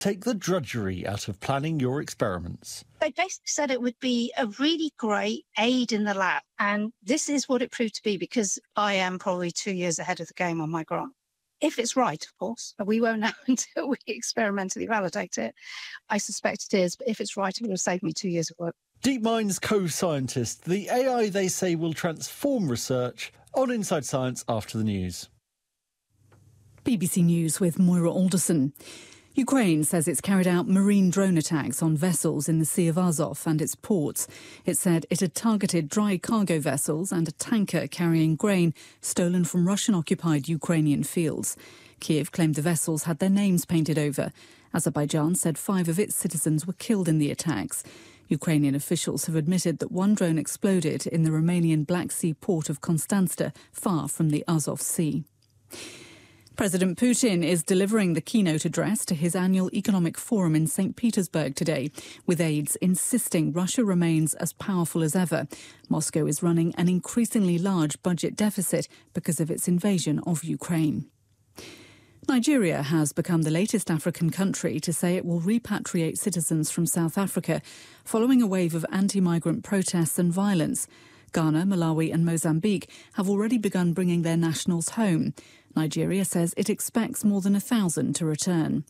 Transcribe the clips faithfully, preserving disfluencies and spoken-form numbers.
Take the drudgery out of planning your experiments. They basically said it would be a really great aid in the lab. And this is what it proved to be, because I am probably two years ahead of the game on my grant. If it's right, of course, we won't know until we experimentally validate it. I suspect it is, but if it's right, it will have saved me two years of work. DeepMind's co-scientist, the A I they say will transform research, on Inside Science after the news. B B C News with Moira Alderson. Ukraine says it's carried out marine drone attacks on vessels in the Sea of Azov and its ports. It said it had targeted dry cargo vessels and a tanker carrying grain stolen from Russian-occupied Ukrainian fields. Kiev claimed the vessels had their names painted over. Azerbaijan said five of its citizens were killed in the attacks. Ukrainian officials have admitted that one drone exploded in the Romanian Black Sea port of Constanța, far from the Azov Sea. President Putin is delivering the keynote address to his annual economic forum in Saint Petersburg today, with aides insisting Russia remains as powerful as ever. Moscow is running an increasingly large budget deficit because of its invasion of Ukraine. Nigeria has become the latest African country to say it will repatriate citizens from South Africa following a wave of anti-migrant protests and violence. Ghana, Malawi and Mozambique have already begun bringing their nationals home. Nigeria says it expects more than a thousand to return.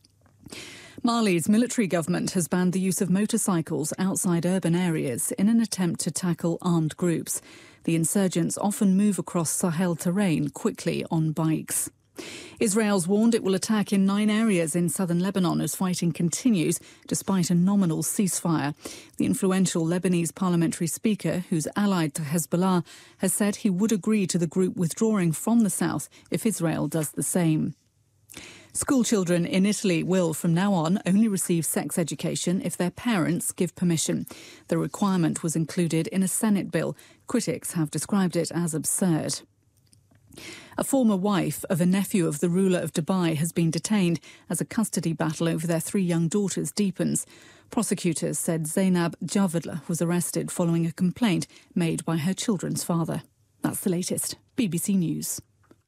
Mali's military government has banned the use of motorcycles outside urban areas in an attempt to tackle armed groups. The insurgents often move across Sahel terrain quickly on bikes. Israel's warned it will attack in nine areas in southern Lebanon as fighting continues, despite a nominal ceasefire. The influential Lebanese parliamentary speaker, who's allied to Hezbollah, has said he would agree to the group withdrawing from the south if Israel does the same. School children in Italy will, from now on, only receive sex education if their parents give permission. The requirement was included in a Senate bill. Critics have described it as absurd. A former wife of a nephew of the ruler of Dubai has been detained as a custody battle over their three young daughters deepens. Prosecutors said Zainab Javadla was arrested following a complaint made by her children's father. That's the latest. B B C News.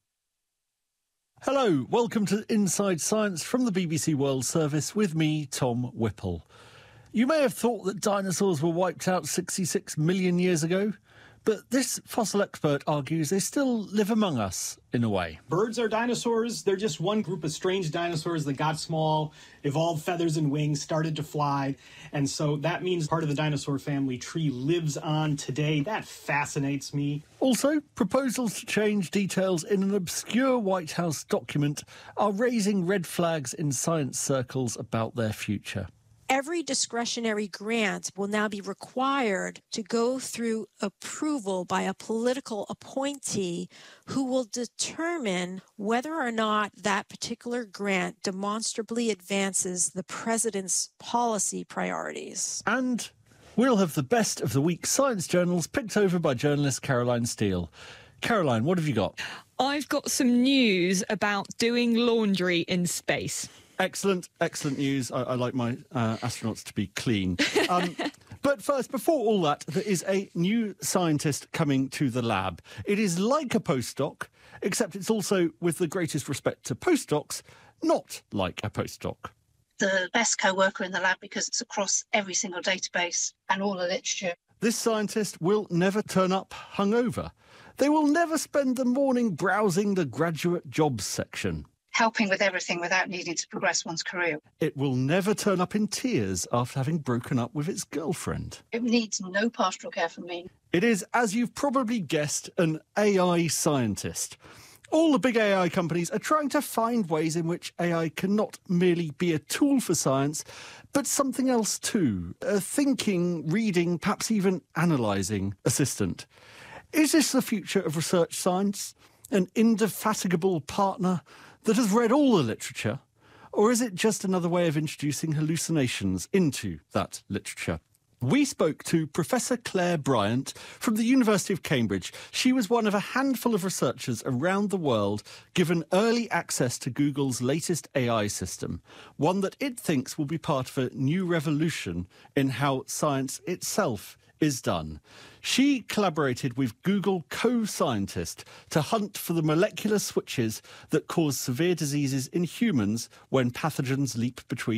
Hello, welcome to Inside Science from the B B C World Service with me, Tom Whipple. You may have thought that dinosaurs were wiped out sixty-six million years ago. But this fossil expert argues they still live among us, in a way. Birds are dinosaurs. They're just one group of strange dinosaurs that got small, evolved feathers and wings, started to fly. And so that means part of the dinosaur family tree lives on today. That fascinates me. Also, proposals to change details in an obscure White House document are raising red flags in science circles about their future. Every discretionary grant will now be required to go through approval by a political appointee who will determine whether or not that particular grant demonstrably advances the president's policy priorities. And we'll have the best of the week's science journals picked over by journalist Caroline Steele. Caroline, what have you got? I've got some news about doing laundry in space. Excellent, excellent news. I, I like my uh, astronauts to be clean. Um, but first, before all that, there is a new scientist coming to the lab. It is like a postdoc, except it's also, with the greatest respect to postdocs, not like a postdoc. The best co-worker in the lab because it's across every single database and all the literature. This scientist will never turn up hungover. They will never spend the morning browsing the graduate jobs section. Helping with everything without needing to progress one's career. It will never turn up in tears after having broken up with its girlfriend. It needs no pastoral care from me. It is, as you've probably guessed, an A I scientist. All the big A I companies are trying to find ways in which A I can not merely be a tool for science, but something else too. A thinking, reading, perhaps even analysing assistant. Is this the future of research science? An indefatigable partner that has read all the literature? Or is it just another way of introducing hallucinations into that literature? We spoke to Professor Claire Bryant from the University of Cambridge. She was one of a handful of researchers around the world given early access to Google's latest A I system, one that it thinks will be part of a new revolution in how science itself is done. She collaborated with Google co-scientist to hunt for the molecular switches that cause severe diseases in humans when pathogens leap between